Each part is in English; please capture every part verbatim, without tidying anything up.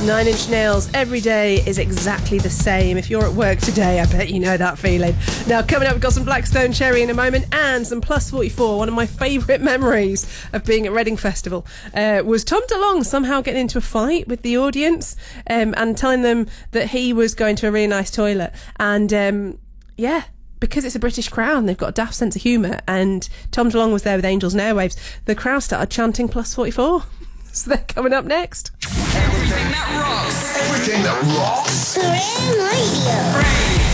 Nine Inch Nails, every day is exactly the same. If you're at work today, I bet you know that feeling. Now, coming up, we've got some Blackstone Cherry in a moment and some Plus forty-four. One of my favourite memories of being at Reading Festival uh, was Tom DeLonge somehow getting into a fight with the audience um, and telling them that he was going to a really nice toilet. And, um, yeah... because it's a British Crown, they've got a daft sense of humour, and Tom DeLonge was there with Angels and Airwaves. The crowd started chanting Plus forty-four. So they're coming up next. Everything that rocks. Everything that rocks. Career Radio.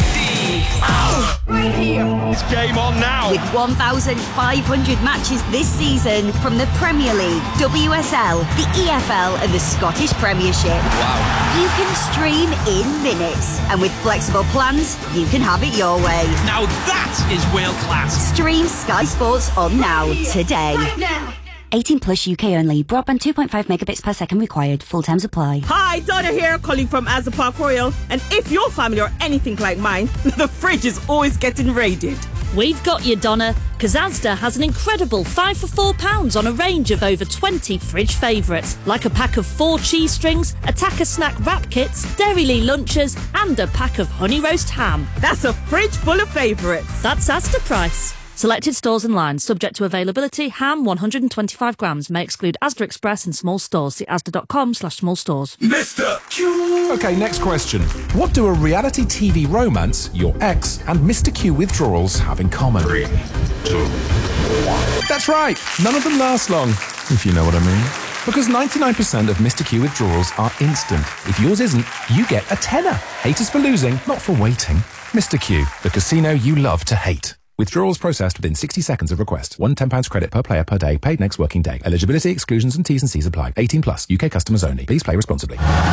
Right here. It's game on now. With one thousand five hundred matches this season from the Premier League, W S L, the E F L and the Scottish Premiership. Wow. You can stream in minutes. And with flexible plans, you can have it your way. Now that is world class. Stream Sky Sports on now, today. Right now. eighteen plus U K only. Broadband two point five megabits per second required. Full terms apply. Hi, Donna here, calling from Asda Park Royal. And if your family are anything like mine, the fridge is always getting raided. We've got you, Donna, because Asda has an incredible five for four pounds on a range of over twenty fridge favourites, like a pack of four cheese strings, Attacker snack wrap kits, Dairy lunches, and a pack of honey roast ham. That's a fridge full of favourites. That's Asda price. Selected stores and lines, subject to availability. Ham one hundred twenty-five grams, may exclude Asda Express and small stores. See asda.com slash small stores. Mister Q. Okay, next question. What do a reality T V romance, your ex, and Mister Q withdrawals have in common? Three, two, one. That's right. None of them last long, if you know what I mean. Because ninety-nine percent of Mister Q withdrawals are instant. If yours isn't, you get a tenner. Haters for losing, not for waiting. Mister Q, the casino you love to hate. Withdrawals processed within sixty seconds of request. One ten pounds credit per player per day, paid next working day. Eligibility, exclusions and T's and C's apply. eighteen plus, U K customers only. Please play responsibly.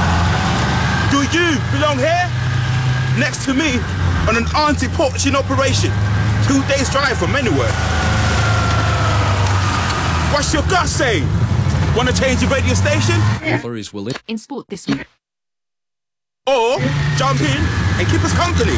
Do you belong here? Next to me on an anti-poaching operation. Two days drive from anywhere. What's your gut saying? Want to change the radio station? Flurries will it? In sport this week. Or jump in and keep us company.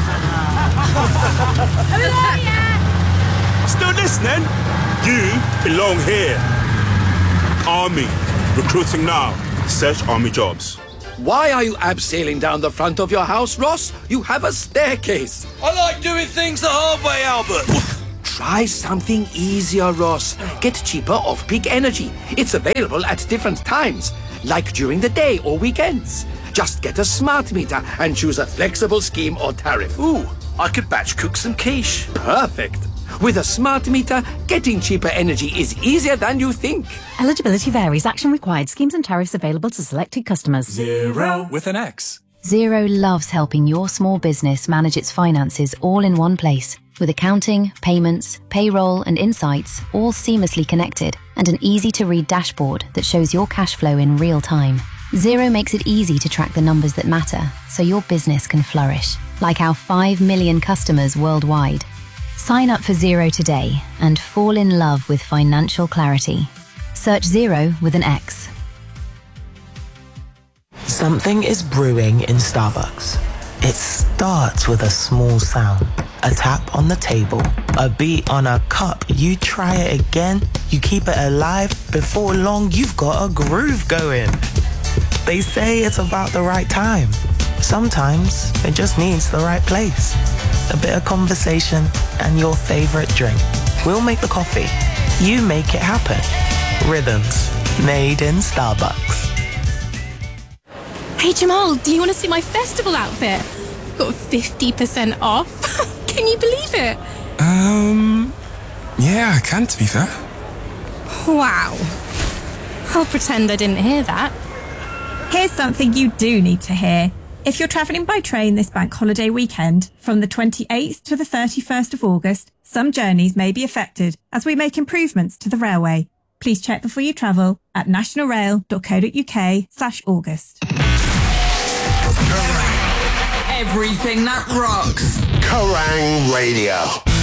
Still listening? You belong here. Army. Recruiting now. Search Army jobs. Why are you abseiling down the front of your house, Ross? You have a staircase. I like doing things the hard way, Albert. Try something easier, Ross. Get cheaper off-peak energy. It's available at different times, like during the day or weekends. Just get a smart meter and choose a flexible scheme or tariff. Ooh, I could batch cook some quiche. Perfect. With a smart meter, getting cheaper energy is easier than you think. Eligibility varies. Action required. Schemes and tariffs available to selected customers. Zero. With an X. Xero loves helping your small business manage its finances all in one place. With accounting, payments, payroll and insights all seamlessly connected and an easy-to-read dashboard that shows your cash flow in real time. Xero makes it easy to track the numbers that matter so your business can flourish, like our five million customers worldwide. Sign up for Xero today and fall in love with financial clarity. Search Xero with an X. Something is brewing in Starbucks. It starts with a small sound, a tap on the table, a beat on a cup. You try it again, you keep it alive. Before long, you've got a groove going. They say it's about the right time. Sometimes it just needs the right place. A bit of conversation and your favorite drink. We'll make the coffee. You make it happen. Rhythms made in Starbucks. Hey Jamal, do you want to see my festival outfit? Got fifty percent off. Can you believe it? Um, yeah, I can, to be fair. Wow. I'll pretend I didn't hear that. Here's something you do need to hear. If you're travelling by train this bank holiday weekend, from the twenty-eighth to the thirty-first of August, some journeys may be affected as we make improvements to the railway. Please check before you travel at nationalrail.co.uk slash August. Everything that rocks. Kerrang Radio.